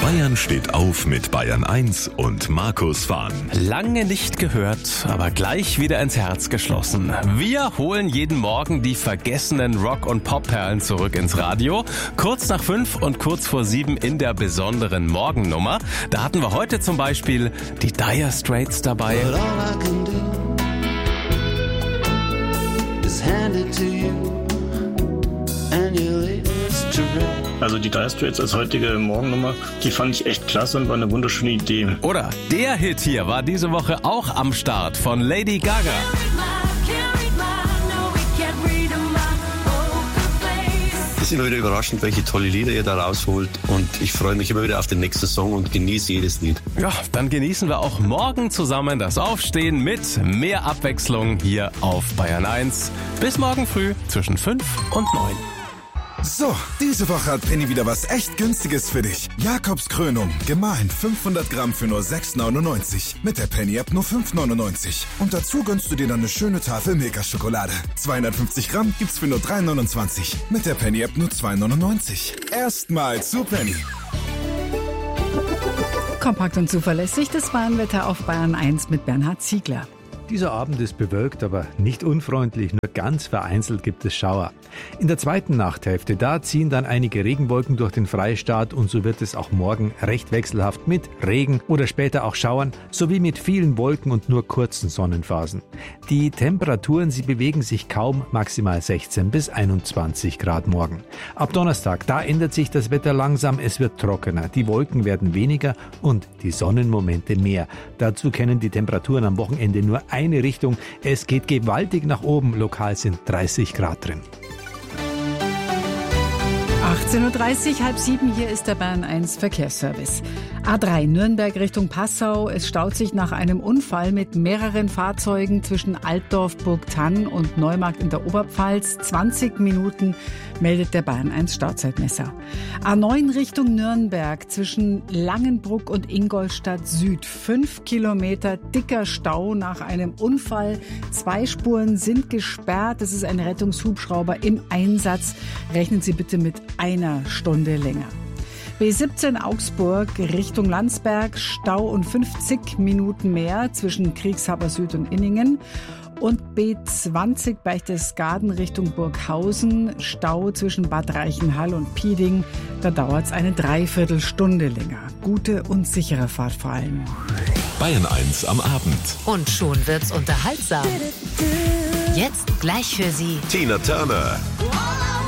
Bayern steht auf mit Bayern 1 und Markus Fahn. Lange nicht gehört, aber gleich wieder ins Herz geschlossen. Wir holen jeden Morgen die vergessenen Rock- und Pop-Perlen zurück ins Radio. Kurz nach 5 und kurz vor 7 in der besonderen Morgennummer. Da hatten wir heute zum Beispiel die Dire Straits dabei. Also die Dire Straits als heutige Morgennummer, die fand ich echt klasse und war eine wunderschöne Idee. Oder der Hit hier war diese Woche auch am Start von Lady Gaga. Es ist immer wieder überraschend, welche tolle Lieder ihr da rausholt, und ich freue mich immer wieder auf den nächsten Song und genieße jedes Lied. Ja, dann genießen wir auch morgen zusammen das Aufstehen mit mehr Abwechslung hier auf Bayern 1. Bis morgen früh zwischen 5 und 9. So, diese Woche hat Penny wieder was echt Günstiges für dich. Jakobs Krönung, gemahlen 500 Gramm für nur 6,99. Mit der Penny-App nur 5,99. Und dazu gönnst du dir dann eine schöne Tafel Milka-Schokolade. 250 Gramm gibt's für nur 3,29. Mit der Penny-App nur 2,99. Erstmal zu Penny. Kompakt und zuverlässig, das Bayernwetter auf Bayern 1 mit Bernhard Ziegler. Dieser Abend ist bewölkt, aber nicht unfreundlich, nur ganz vereinzelt gibt es Schauer. In der zweiten Nachthälfte, da ziehen dann einige Regenwolken durch den Freistaat, und so wird es auch morgen recht wechselhaft mit Regen oder später auch Schauern, sowie mit vielen Wolken und nur kurzen Sonnenphasen. Die Temperaturen, sie bewegen sich kaum, maximal 16 bis 21 Grad morgen. Ab Donnerstag, da ändert sich das Wetter langsam, es wird trockener, die Wolken werden weniger und die Sonnenmomente mehr. Dazu kennen die Temperaturen am Wochenende nur eine Richtung, es geht gewaltig nach oben, lokal sind 30 Grad drin. 18.30 Uhr, 6:30, hier ist der Bayern 1 Verkehrsservice. A3 Nürnberg Richtung Passau. Es staut sich nach einem Unfall mit mehreren Fahrzeugen zwischen Altdorf, Burgthann und Neumarkt in der Oberpfalz. 20 Minuten meldet der Bayern 1 Stauzeitmesser. A9 Richtung Nürnberg zwischen Langenbruck und Ingolstadt Süd. 5 Kilometer dicker Stau nach einem Unfall. 2 Spuren sind gesperrt. Es ist ein Rettungshubschrauber im Einsatz. Rechnen Sie bitte mit einer Stunde länger. B17 Augsburg Richtung Landsberg, Stau und 50 Minuten mehr zwischen Kriegshaber Süd und Inningen. Und B20 Berchtesgaden Richtung Burghausen, Stau zwischen Bad Reichenhall und Pieding. Da dauert es eine Dreiviertelstunde länger. Gute und sichere Fahrt vor allem. Bayern 1 am Abend. Und schon wird's unterhaltsam. Jetzt gleich für Sie Tina Turner.